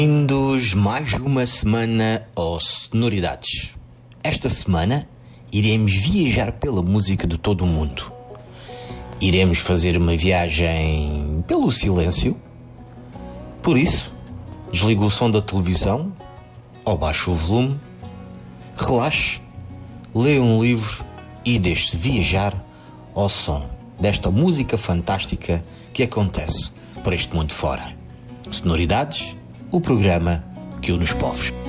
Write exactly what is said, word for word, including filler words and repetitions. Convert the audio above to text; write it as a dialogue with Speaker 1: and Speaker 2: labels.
Speaker 1: Bem-vindos mais uma semana ao Sonoridades. Esta semana iremos viajar pela música de todo o mundo. Iremos fazer uma viagem pelo silêncio. Por isso, desliga o som da televisão ou baixa o volume, relaxe, lê um livro e deixe-se viajar ao som desta música fantástica que acontece por este mundo fora. Sonoridades, o programa que une os povos.